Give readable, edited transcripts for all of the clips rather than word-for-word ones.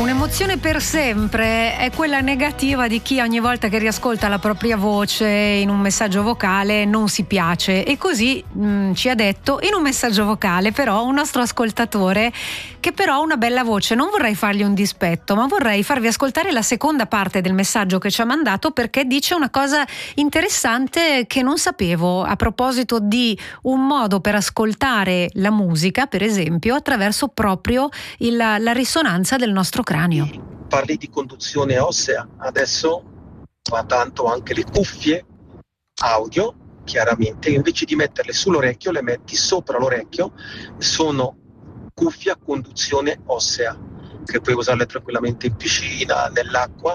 Un'emozione per sempre è quella negativa di chi ogni volta che riascolta la propria voce in un messaggio vocale non si piace, e così ci ha detto in un messaggio vocale però un nostro ascoltatore che però ha una bella voce. Non vorrei fargli un dispetto, ma vorrei farvi ascoltare la seconda parte del messaggio che ci ha mandato, perché dice una cosa interessante che non sapevo a proposito di un modo per ascoltare la musica, per esempio attraverso proprio la risonanza del nostro cranio. Parli di conduzione ossea, adesso va tanto anche le cuffie audio, chiaramente invece di metterle sull'orecchio le metti sopra l'orecchio. Sono cuffie a conduzione ossea che puoi usarle tranquillamente in piscina, nell'acqua,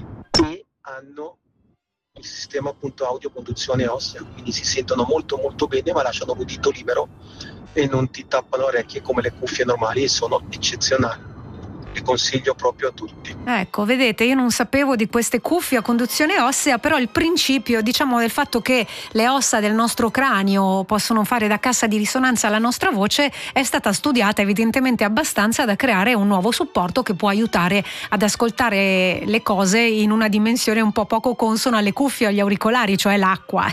e hanno il sistema appunto audio conduzione ossea, quindi si sentono molto molto bene, ma lasciano l'udito libero e non ti tappano le orecchie come le cuffie normali, e sono eccezionali. Li consiglio proprio a tutti. Ecco, vedete, io non sapevo di queste cuffie a conduzione ossea, però il principio, diciamo, del fatto che le ossa del nostro cranio possono fare da cassa di risonanza alla nostra voce è stata studiata evidentemente abbastanza da creare un nuovo supporto che può aiutare ad ascoltare le cose in una dimensione un po' poco consona alle cuffie o agli auricolari, cioè l'acqua.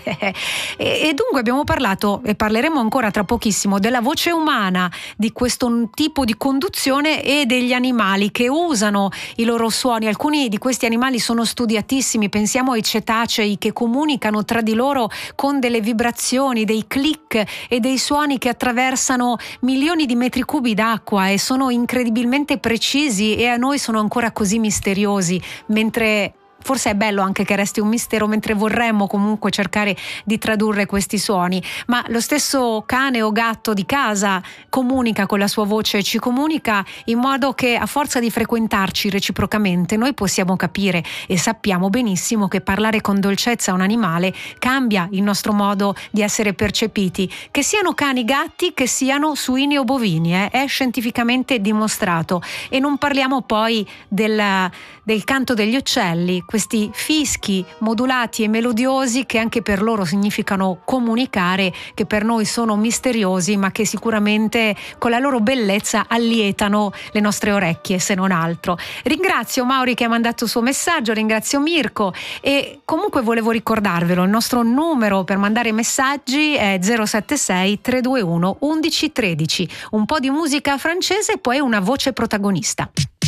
E dunque abbiamo parlato, e parleremo ancora tra pochissimo, della voce umana, di questo tipo di conduzione e degli animali che usano i loro suoni. Alcuni di questi animali sono studiatissimi, pensiamo ai cetacei che comunicano tra di loro con delle vibrazioni, dei click e dei suoni che attraversano milioni di metri cubi d'acqua e sono incredibilmente precisi, e a noi sono ancora così misteriosi, mentre forse è bello anche che resti un mistero, mentre vorremmo comunque cercare di tradurre questi suoni. Ma lo stesso cane o gatto di casa comunica con la sua voce, ci comunica in modo che, a forza di frequentarci reciprocamente, noi possiamo capire e sappiamo benissimo che parlare con dolcezza a un animale cambia il nostro modo di essere percepiti, che siano cani, gatti, che siano suini o bovini, è scientificamente dimostrato. E non parliamo poi del canto degli uccelli, questi fischi modulati e melodiosi che anche per loro significano comunicare, che per noi sono misteriosi, ma che sicuramente con la loro bellezza allietano le nostre orecchie, se non altro. Ringrazio Mauri che ha mandato il suo messaggio, ringrazio Mirko, e comunque volevo ricordarvelo, il nostro numero per mandare messaggi è 076 321 1113. Un po' di musica francese e poi una voce protagonista.